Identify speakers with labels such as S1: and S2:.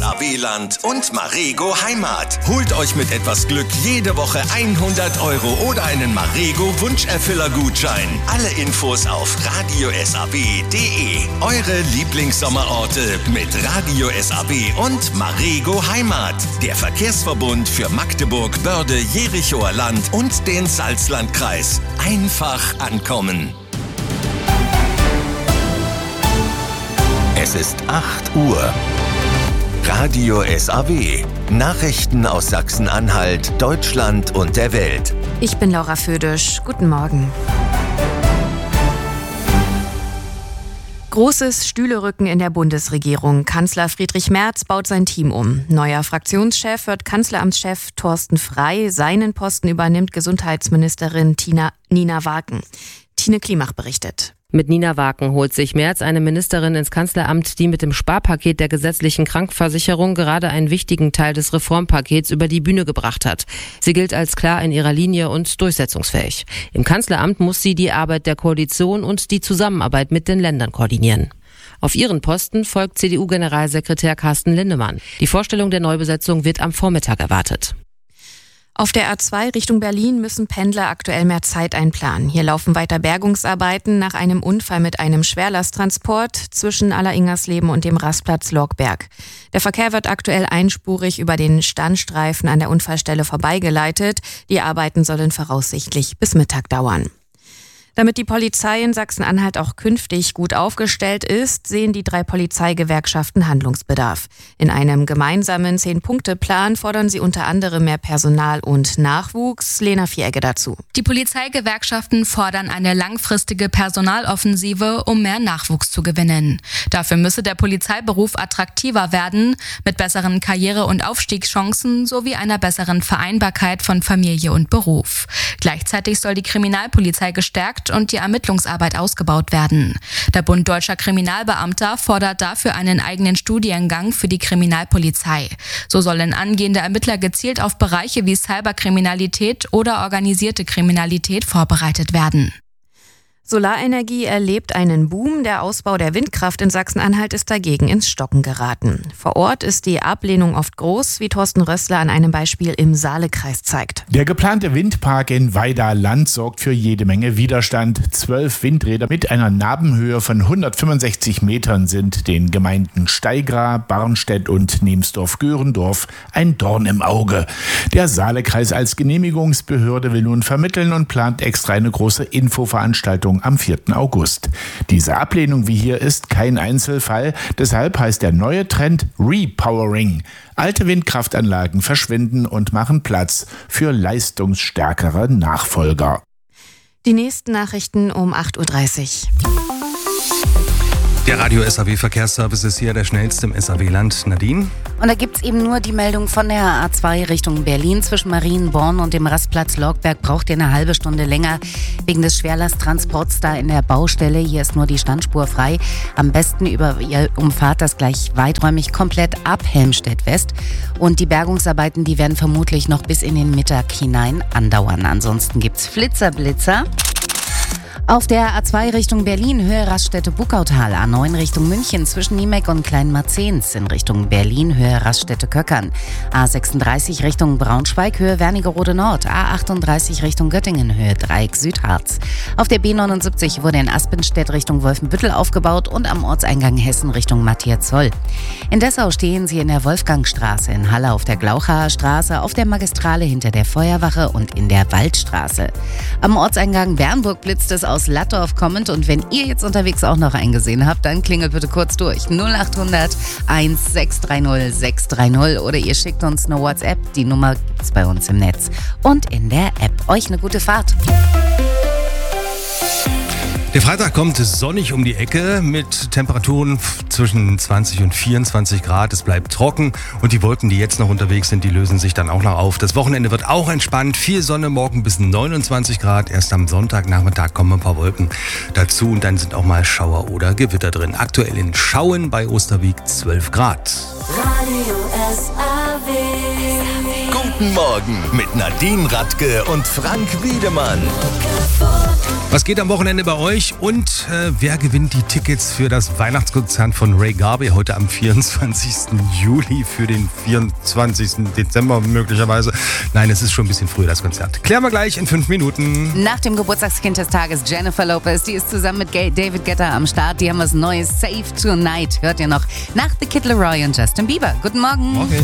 S1: SAW-Land und Marego Heimat. Holt euch mit etwas Glück jede Woche 100 € oder einen Marego Wunscherfüller-Gutschein. Alle Infos auf radiosab.de. Eure Lieblingssommerorte mit Radio SAW und Marego Heimat. Der Verkehrsverbund für Magdeburg, Börde, Jerichoer Land und den Salzlandkreis. Einfach ankommen. Es ist 8 Uhr. Radio SAW. Nachrichten aus Sachsen-Anhalt, Deutschland und der Welt.
S2: Ich bin Laura Födisch. Guten Morgen. Großes Stühlerücken in der Bundesregierung. Kanzler Friedrich Merz baut sein Team um. Neuer Fraktionschef wird Kanzleramtschef Thorsten Frey. Seinen Posten übernimmt Gesundheitsministerin Nina Waken. Tine Klimach berichtet.
S3: Mit Nina Waken holt sich Merz eine Ministerin ins Kanzleramt, die mit dem Sparpaket der gesetzlichen Krankenversicherung gerade einen wichtigen Teil des Reformpakets über die Bühne gebracht hat. Sie gilt als klar in ihrer Linie und durchsetzungsfähig. Im Kanzleramt muss sie die Arbeit der Koalition und die Zusammenarbeit mit den Ländern koordinieren. Auf ihren Posten folgt CDU-Generalsekretär Carsten Linnemann. Die Vorstellung der Neubesetzung wird am Vormittag erwartet.
S2: Auf der A2 Richtung Berlin müssen Pendler aktuell mehr Zeit einplanen. Hier laufen weiter Bergungsarbeiten nach einem Unfall mit einem Schwerlasttransport zwischen Alleringersleben und dem Rastplatz Lorgberg. Der Verkehr wird aktuell einspurig über den Standstreifen an der Unfallstelle vorbeigeleitet. Die Arbeiten sollen voraussichtlich bis Mittag dauern. Damit die Polizei in Sachsen-Anhalt auch künftig gut aufgestellt ist, sehen die 3 Polizeigewerkschaften Handlungsbedarf. In einem gemeinsamen 10-Punkte-Plan fordern sie unter anderem mehr Personal und Nachwuchs. Lena Vieregge dazu.
S4: Die Polizeigewerkschaften fordern eine langfristige Personaloffensive, um mehr Nachwuchs zu gewinnen. Dafür müsse der Polizeiberuf attraktiver werden, mit besseren Karriere- und Aufstiegschancen sowie einer besseren Vereinbarkeit von Familie und Beruf. Gleichzeitig soll die Kriminalpolizei gestärkt und die Ermittlungsarbeit ausgebaut werden. Der Bund Deutscher Kriminalbeamter fordert dafür einen eigenen Studiengang für die Kriminalpolizei. So sollen angehende Ermittler gezielt auf Bereiche wie Cyberkriminalität oder organisierte Kriminalität vorbereitet werden.
S2: Solarenergie erlebt einen Boom. Der Ausbau der Windkraft in Sachsen-Anhalt ist dagegen ins Stocken geraten. Vor Ort ist die Ablehnung oft groß, wie Thorsten Rössler an einem Beispiel im Saalekreis zeigt.
S5: Der geplante Windpark in Weida-Land sorgt für jede Menge Widerstand. 12 Windräder mit einer Nabenhöhe von 165 Metern sind den Gemeinden Steigra, Barnstedt und Nemsdorf-Göhrendorf ein Dorn im Auge. Der Saalekreis als Genehmigungsbehörde will nun vermitteln und plant extra eine große Infoveranstaltung am 4. August. Diese Ablehnung wie hier ist kein Einzelfall, deshalb heißt der neue Trend Repowering. Alte Windkraftanlagen verschwinden und machen Platz für leistungsstärkere Nachfolger.
S2: Die nächsten Nachrichten um 8.30 Uhr.
S6: Der Radio SAW Verkehrsservice ist hier der schnellste im SAW-Land. Nadine?
S7: Und da gibt's eben nur die Meldung von der A2 Richtung Berlin. Zwischen Marienborn und dem Rastplatz Lorgberg braucht ihr eine halbe Stunde länger wegen des Schwerlasttransports da in der Baustelle. Hier ist nur die Standspur frei. Am besten ihr umfahrt das gleich weiträumig komplett ab Helmstedt West. Und die Bergungsarbeiten, die werden vermutlich noch bis in den Mittag hinein andauern. Ansonsten gibt's Flitzer. Auf der A2 Richtung Berlin, Höhe Raststätte-Buckautal, A9 Richtung München, zwischen Niemeck und Kleinmarzens, in Richtung Berlin, Höhe Raststätte-Köckern, A36 Richtung Braunschweig, Höhe Wernigerode Nord, A38 Richtung Göttingen, Höhe Dreieck Südharz. Auf der B79 wurde in Aspenstedt Richtung Wolfenbüttel aufgebaut und am Ortseingang Hessen Richtung Matthias-Zoll. In Dessau stehen sie in der Wolfgangstraße, in Halle auf der Glauchaer Straße, auf der Magistrale hinter der Feuerwache und in der Waldstraße. Am Ortseingang Bernburg blitzt es aus Lattorf kommend, und wenn ihr jetzt unterwegs auch noch eingesehen habt, dann klingelt bitte kurz durch 0800 1630 630 oder ihr schickt uns eine WhatsApp. Die Nummer gibt's bei uns im Netz und in der App. Euch eine gute Fahrt.
S6: Der Freitag kommt sonnig um die Ecke mit Temperaturen zwischen 20 und 24 Grad. Es bleibt trocken und die Wolken, die jetzt noch unterwegs sind, die lösen sich dann auch noch auf. Das Wochenende wird auch entspannt. Viel Sonne, morgen bis 29 Grad. Erst am Sonntagnachmittag kommen ein paar Wolken dazu und dann sind auch mal Schauer oder Gewitter drin. Aktuell in Schauen bei Osterwieck 12 Grad.
S8: Radio SAW.
S1: Guten Morgen mit Nadine Radke und Frank Wiedemann.
S6: Was geht am Wochenende bei euch und wer gewinnt die Tickets für das Weihnachtskonzert von Ray Garvey heute am 24. Juli für den 24. Dezember möglicherweise? Nein, es ist schon ein bisschen früher, das Konzert. Klären wir gleich in 5 Minuten.
S7: Nach dem Geburtstagskind des Tages, Jennifer Lopez, die ist zusammen mit David Guetta am Start. Die haben was Neues, Save Tonight. Hört ihr noch nach The Kid Laroi und Justin Bieber. Guten Morgen.
S6: Morgen.